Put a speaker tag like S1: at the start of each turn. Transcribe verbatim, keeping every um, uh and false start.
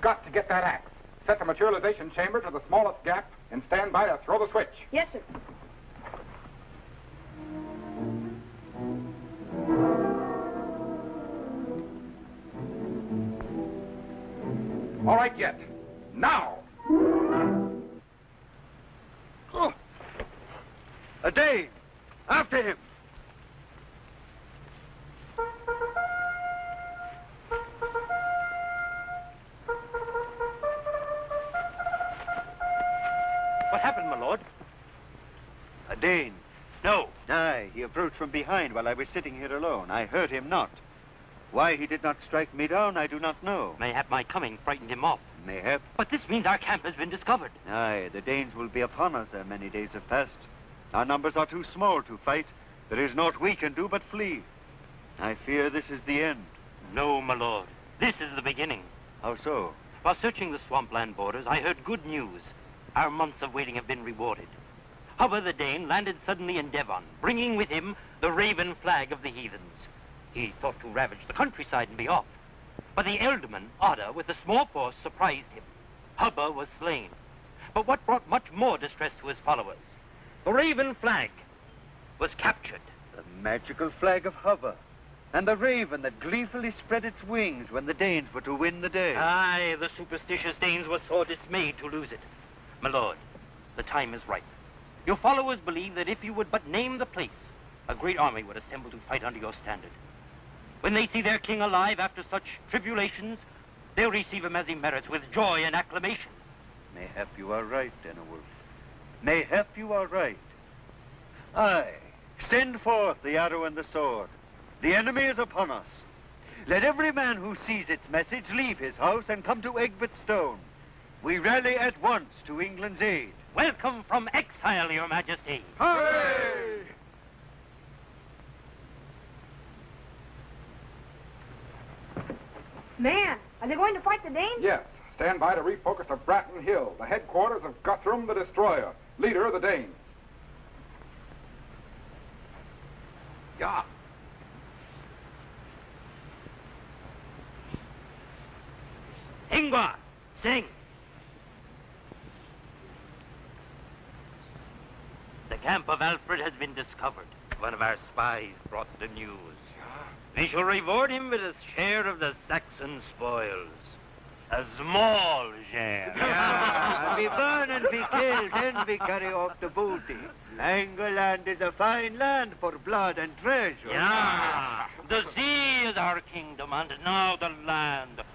S1: got to get that axe. Set the materialization chamber to the smallest gap and stand by to throw the switch.
S2: Yes, sir.
S1: All right, yet. Now!
S3: Oh. A Dane! After him!
S4: What happened, my lord?
S3: A Dane.
S4: No.
S3: Aye, he approached from behind while I was sitting here alone. I heard him not. Why he did not strike me down, I do not know.
S4: Mayhap my coming frightened him off.
S3: Mayhap.
S4: But this means our camp has been discovered.
S3: Aye, the Danes will be upon us ere many days have passed. Our numbers are too small to fight. There is naught we can do but flee. I fear this is the end.
S4: No, my lord. This is the beginning.
S3: How so?
S4: While searching the swampland borders, I heard good news. Our months of waiting have been rewarded. Hubba the Dane landed suddenly in Devon, bringing with him the raven flag of the heathens. He thought to ravage the countryside and be off. But the ealdorman, Otter, with a small force, surprised him. Hubba was slain. But what brought much more distress to his followers? The raven flag was captured.
S3: The magical flag of Hubba. And the raven that gleefully spread its wings when the Danes were to win the day.
S4: Aye, the superstitious Danes were sore dismayed to lose it. My lord, the time is ripe. Your followers believe that if you would but name the place, a great army would assemble to fight under your standard. When they see their king alive after such tribulations, they'll receive him as he merits with joy and acclamation.
S3: Mayhap you are right, Denewulf. Mayhap you are right. Aye, send forth the arrow and the sword. The enemy is upon us. Let every man who sees its message leave his house and come to Egbert Stone. We rally at once to England's aid.
S4: Welcome from exile, your majesty.
S3: Hooray!
S2: Man, are they going to fight the Danes?
S1: Yes. Stand by to refocus to Bratton Hill, the headquarters of Guthrum the Destroyer, leader of the Danes.
S4: Yeah. Ingvar, sing. The camp of Alfred has been discovered. One of our spies brought the news. We shall reward him with a share of the Saxon spoils. A small share.
S3: Yeah, we burn and we kill, then we carry off the booty. Langeland is a fine land for blood and treasure.
S4: Yeah. The sea is our kingdom, and now the land.